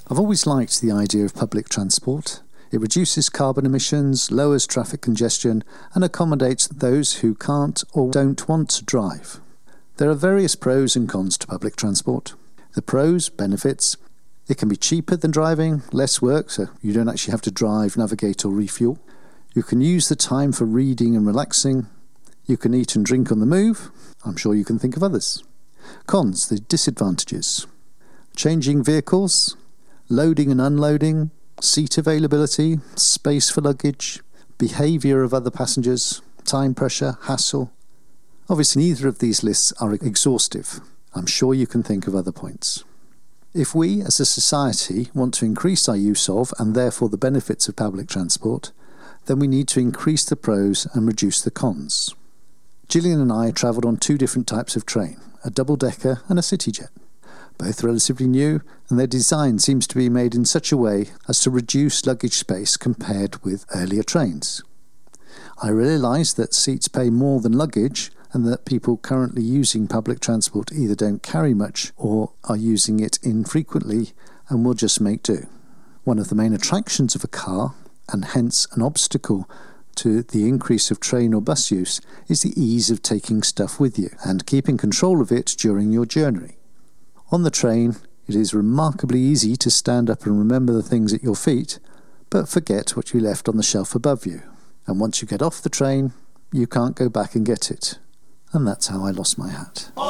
I've always liked the idea of public transport. It reduces carbon emissions, lowers traffic congestion, and accommodates those who can't or don't want to drive. There are various pros and cons to public transport. The pros, benefits: it can be cheaper than driving, less work, so you don't actually have to drive, navigate or refuel. You can use the time for reading and relaxing. You can eat and drink on the move. I'm sure you can think of others. Cons, the disadvantages: changing vehicles, loading and unloading, seat availability, space for luggage, behaviour of other passengers, time pressure, hassle. Obviously neither of these lists are exhaustive. I'm sure you can think of other points. If we as a society want to increase our use of and therefore the benefits of public transport, then we need to increase the pros and reduce the cons. Gillian and I travelled on two different types of train, a double-decker and a CityJet. Both relatively new, and their design seems to be made in such a way as to reduce luggage space compared with earlier trains. I realise that seats pay more than luggage, and that people currently using public transport either don't carry much or are using it infrequently and will just make do. One of the main attractions of a car, and hence an obstacle to the increase of train or bus use, is the ease of taking stuff with you and keeping control of it during your journey. On the train, it is remarkably easy to stand up and remember the things at your feet, but forget what you left on the shelf above you. And once you get off the train, you can't go back and get it. And that's how I lost my hat.